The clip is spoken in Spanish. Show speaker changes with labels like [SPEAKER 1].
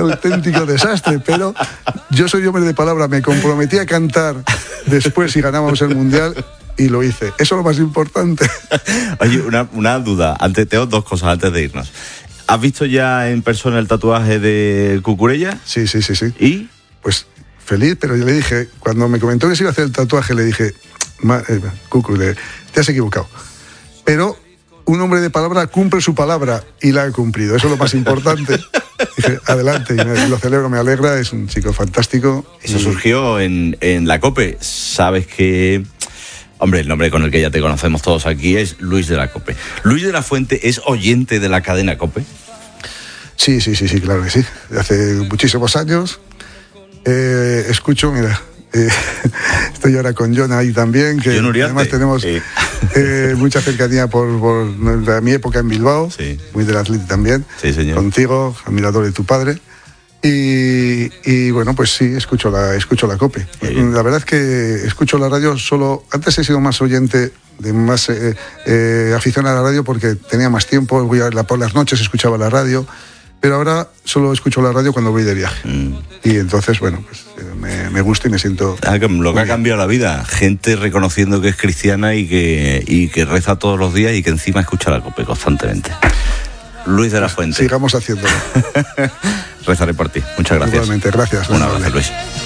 [SPEAKER 1] auténtico desastre, pero yo soy hombre de palabra, me comprometí a cantar después si ganábamos el Mundial y lo hice. Eso es lo más importante.
[SPEAKER 2] Oye, una duda, tengo dos cosas antes de irnos. ¿Has visto ya en persona el tatuaje de Cucurella?
[SPEAKER 1] Sí.
[SPEAKER 2] ¿Y?
[SPEAKER 1] Pues feliz, pero yo le dije, cuando me comentó que se iba a hacer el tatuaje, le dije, Cucu, te has equivocado. Pero un hombre de palabra cumple su palabra y la ha cumplido. Eso es lo más importante. Dije, adelante, y lo celebro, me alegra, es un chico fantástico.
[SPEAKER 2] Eso surgió en la COPE. Sabes que... Hombre, el nombre con el que ya te conocemos todos aquí es Luis de la COPE. ¿Luis de la Fuente es oyente de la cadena COPE?
[SPEAKER 1] Sí, claro que sí. Hace muchísimos años escucho, mira... estoy ahora con John ahí también, que además tenemos mucha cercanía por mi época en Bilbao, muy del Atleti también, contigo, admirador de tu padre, y bueno, pues sí, escucho la COPE. La verdad es que escucho la radio solo, antes he sido más oyente, más aficionado a la radio porque tenía más tiempo, por las noches escuchaba la radio, pero ahora solo escucho la radio cuando voy de viaje. Y entonces, bueno, pues me gusta y me siento...
[SPEAKER 2] Lo que ha cambiado la vida. Gente reconociendo que es cristiana y que reza todos los días y que encima escucha la COPE constantemente. Luis de la Fuente.
[SPEAKER 1] Sigamos haciéndolo.
[SPEAKER 2] Rezaré por ti. Muchas gracias.
[SPEAKER 1] Igualmente, gracias.
[SPEAKER 2] Un abrazo, Luis.